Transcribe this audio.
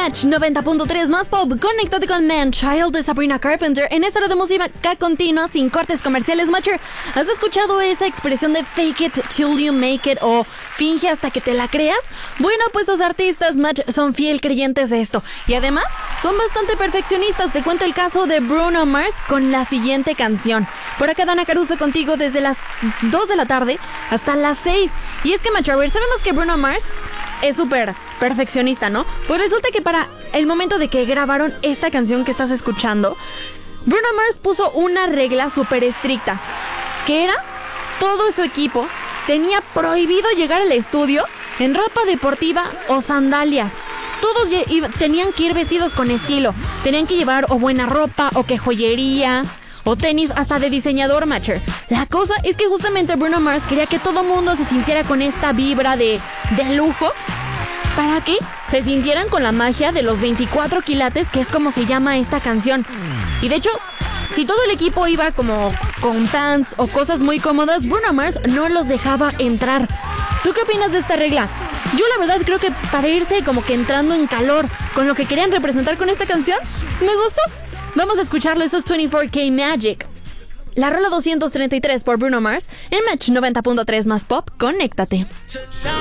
Match 90.3 más pop. Conéctate con Man Child de Sabrina Carpenter en esta hora de música continua sin cortes comerciales. Matcher, ¿has escuchado esa expresión de fake it till you make it o finge hasta que te la creas? Bueno, pues los artistas Match son fiel creyentes de esto y además son bastante perfeccionistas. Te cuento el caso de Bruno Mars con la siguiente canción. Por acá Dana Caruso contigo desde las 2 de la tarde hasta las 6. Y es que Match, a ver, sabemos que Bruno Mars es súper perfeccionista, ¿no? Pues resulta que para el momento de que grabaron esta canción que estás escuchando, Bruno Mars puso una regla súper estricta, que era todo su equipo tenía prohibido llegar al estudio en ropa deportiva o sandalias. Todos tenían que ir vestidos con estilo, tenían que llevar o buena ropa o que joyería o tenis hasta de diseñador, Matcher. La cosa es que justamente Bruno Mars quería que todo mundo se sintiera con esta vibra de lujo, para que se sintieran con la magia de los 24 quilates, que es como se llama esta canción. Y de hecho, si todo el equipo iba como con pants o cosas muy cómodas, Bruno Mars no los dejaba entrar. ¿Tú qué opinas de esta regla? Yo la verdad creo que para irse como que entrando en calor con lo que querían representar con esta canción, me gustó. Vamos a escucharlo, esto es 24K Magic. La rola 233 por Bruno Mars en Match 90.3 más pop, conéctate.